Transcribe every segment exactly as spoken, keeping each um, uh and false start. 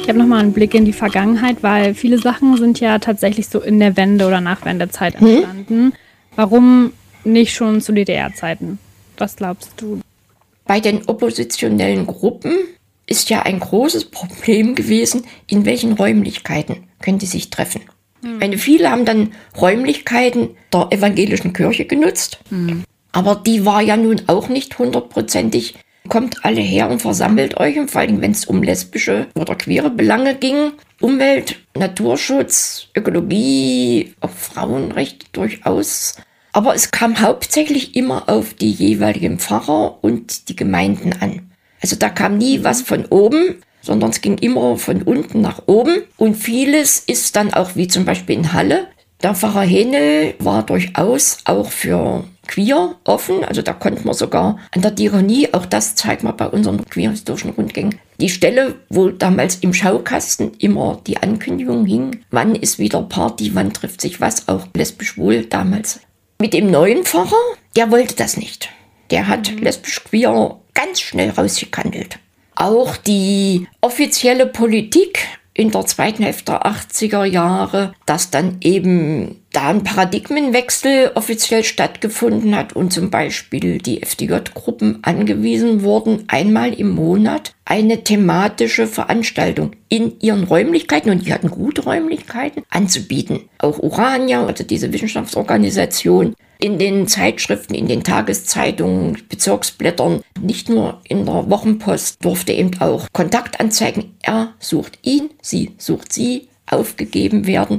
Ich habe nochmal einen Blick in die Vergangenheit, weil viele Sachen sind ja tatsächlich so in der Wende- oder Nachwendezeit entstanden. Hm? Warum nicht schon zu D D R-Zeiten? Was glaubst du? Bei den oppositionellen Gruppen ist ja ein großes Problem gewesen, in welchen Räumlichkeiten können die sich treffen. Hm. Eine, viele haben dann Räumlichkeiten der evangelischen Kirche genutzt, hm. aber die war ja nun auch nicht hundertprozentig. Kommt alle her und versammelt euch, und vor allem, wenn es um lesbische oder queere Belange ging. Umwelt, Naturschutz, Ökologie, auch Frauenrechte durchaus. Aber es kam hauptsächlich immer auf die jeweiligen Pfarrer und die Gemeinden an. Also da kam nie was von oben, sondern es ging immer von unten nach oben. Und vieles ist dann auch, wie zum Beispiel in Halle, der Pfarrer Henel war durchaus auch für queer offen, also da konnte man sogar an der Diakonie, auch das zeigt man bei unseren queer-historischen Rundgängen, die Stelle, wo damals im Schaukasten immer die Ankündigung hing, wann ist wieder Party, wann trifft sich was, auch lesbisch-schwul damals. Mit dem neuen Pfarrer, der wollte das nicht. Der hat mhm. lesbisch-queer ganz schnell rausgekandelt. Auch die offizielle Politik in der zweiten Hälfte der achtziger Jahre, dass dann eben da ein Paradigmenwechsel offiziell stattgefunden hat und zum Beispiel die F D J-Gruppen angewiesen wurden, einmal im Monat eine thematische Veranstaltung in ihren Räumlichkeiten, und die hatten gute Räumlichkeiten, anzubieten. Auch Urania, also diese Wissenschaftsorganisation, in den Zeitschriften, in den Tageszeitungen, Bezirksblättern, nicht nur in der Wochenpost, durfte eben auch Kontaktanzeigen, er sucht ihn, sie sucht sie, aufgegeben werden.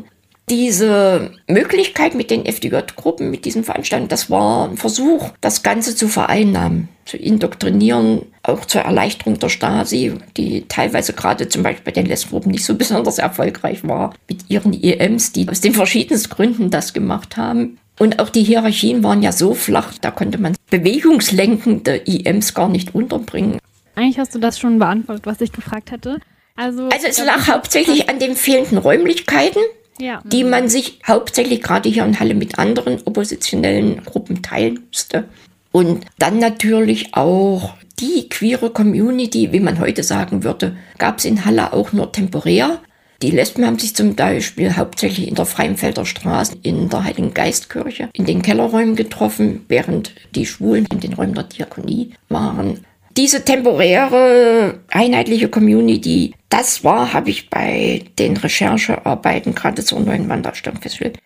Diese Möglichkeit mit den F D J-Gruppen, mit diesen Veranstaltungen, das war ein Versuch, das Ganze zu vereinnahmen, zu indoktrinieren, auch zur Erleichterung der Stasi, die teilweise gerade zum Beispiel bei den Lesbengruppen nicht so besonders erfolgreich war, mit ihren I E Ms, die aus den verschiedensten Gründen das gemacht haben. Und auch die Hierarchien waren ja so flach, da konnte man bewegungslenkende I E Ms gar nicht unterbringen. Eigentlich hast du das schon beantwortet, was ich gefragt hätte. Also, also es lag hauptsächlich an den fehlenden Räumlichkeiten, ja. die man sich hauptsächlich gerade hier in Halle mit anderen oppositionellen Gruppen teilen musste. Und dann natürlich auch die queere Community, wie man heute sagen würde, gab es in Halle auch nur temporär. Die Lesben haben sich zum Beispiel hauptsächlich in der Freienfelder Straße, in der Heiligen Geistkirche, in den Kellerräumen getroffen, während die Schwulen in den Räumen der Diakonie waren. Diese temporäre, einheitliche Community, das war, habe ich bei den Recherchearbeiten gerade zur neuen Wanderstellung festgestellt,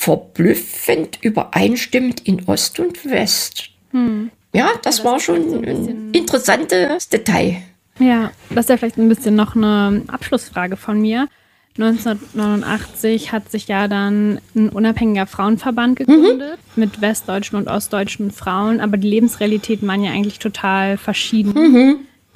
verblüffend übereinstimmend in Ost und West. Hm. Ja, das, ja, das war schon so ein, ein interessantes Detail. Ja, das ist ja vielleicht ein bisschen noch eine Abschlussfrage von mir. neunzehnhundertneunundachtzig hat sich ja dann ein unabhängiger Frauenverband gegründet, mhm. mit westdeutschen und ostdeutschen Frauen, aber die Lebensrealitäten waren ja eigentlich total verschieden. Mhm.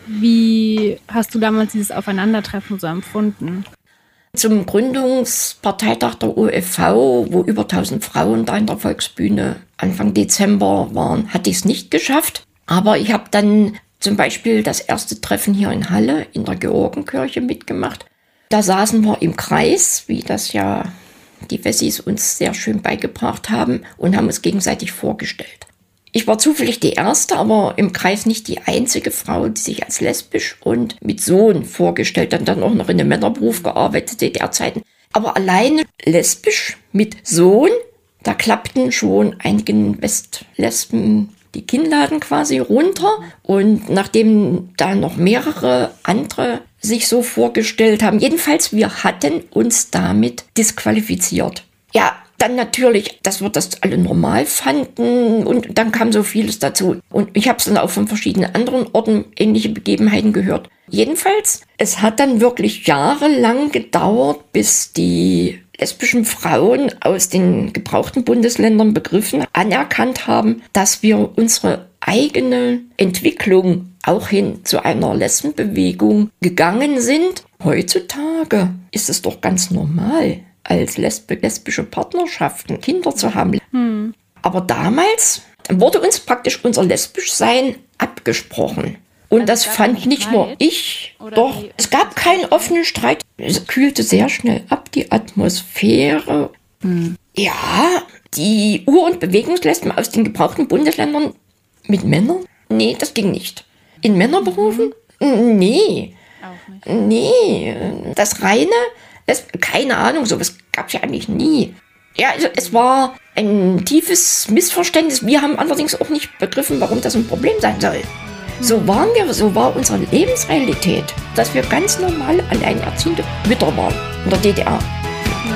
Wie hast du damals dieses Aufeinandertreffen so empfunden? Zum Gründungsparteitag der O F V, wo über tausend Frauen da in der Volksbühne Anfang Dezember waren, hatte ich es nicht geschafft. Aber ich habe dann zum Beispiel das erste Treffen hier in Halle in der Georgenkirche mitgemacht. Da saßen wir im Kreis, wie das ja die Wessis uns sehr schön beigebracht haben, und haben uns gegenseitig vorgestellt. Ich war zufällig die erste, aber im Kreis nicht die einzige Frau, die sich als lesbisch und mit Sohn vorgestellt hat, dann auch noch in einem Männerberuf gearbeitet, D D R-Zeiten. Aber alleine lesbisch mit Sohn, da klappten schon einigen Westlesben die Kinnladen quasi runter. Und nachdem da noch mehrere andere sich so vorgestellt haben, jedenfalls wir hatten uns damit disqualifiziert. Ja, dann natürlich, dass wir das alle normal fanden, und dann kam so vieles dazu. Und ich habe es dann auch von verschiedenen anderen Orten ähnliche Begebenheiten gehört. Jedenfalls, es hat dann wirklich jahrelang gedauert, bis die lesbischen Frauen aus den gebrauchten Bundesländern begriffen, anerkannt haben, dass wir unsere eigene Entwicklung auch hin zu einer Lesbenbewegung gegangen sind. Heutzutage ist es doch ganz normal, als lesb- lesbische Partnerschaften Kinder zu haben. Hm. Aber damals wurde uns praktisch unser Lesbischsein abgesprochen. Und also das fand nicht Streit, nur ich, doch, es gab keinen offenen Streit. Es kühlte sehr schnell ab, die Atmosphäre. Hm. Ja, die Ur- und Bewegungslesben aus den gebrauchten Bundesländern mit Männern? Nee, das ging nicht. In Männerberufen? Mhm. Nee. nicht. Nee, das reine, das, keine Ahnung, sowas gab es ja eigentlich nie. Ja, also es war ein tiefes Missverständnis. Wir haben allerdings auch nicht begriffen, warum das ein Problem sein soll. So waren wir, so war unsere Lebensrealität, dass wir ganz normal alleinerziehende Mütter waren in der D D R.